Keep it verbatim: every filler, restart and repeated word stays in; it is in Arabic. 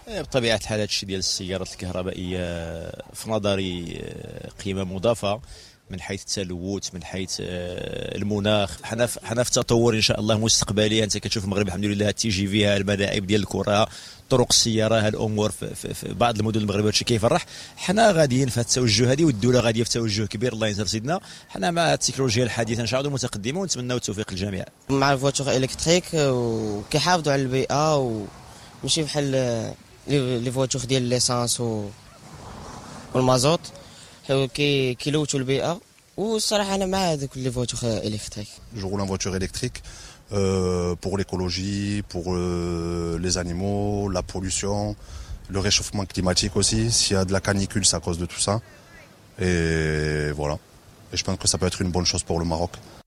بطبيعة الحال هذا الشيء ديال السيارات الكهربائية في نظري قيمة مضافة من حيث التلوث، من حيث المناخ. حنا حنا في تطور ان شاء الله مستقبلي. انت كتشوف المغرب الحمد لله تي جي فيها الملاعب ديال الكره، طرق السياره، هالامور في, في, في بعض المدن المغربيه هادشي كيفرح. حنا غاديين في هذا التوجه هذه، والدوله غاديه في توجه كبير الله ينصر سيدنا. حنا مع التكنولوجيا الحديثه ان شاء الله متقدمه، ونتمناو التوفيق للجميع. مع الفواتور الكتريك وكيحافظوا على البيئه، وماشي بحال لي فواتور ديال ليسانس والمازوت كي كيلوثوا البيئه. والصراحه انا مع هذوك لي فواتور الكتريك. Je roule en voiture électrique euh, pour l'écologie, pour euh, les animaux, la pollution, le réchauffement climatique aussi. S'il y a de la canicule, c'est à cause de tout ça. Et voilà. Et je pense que ça peut être une bonne chose pour le Maroc.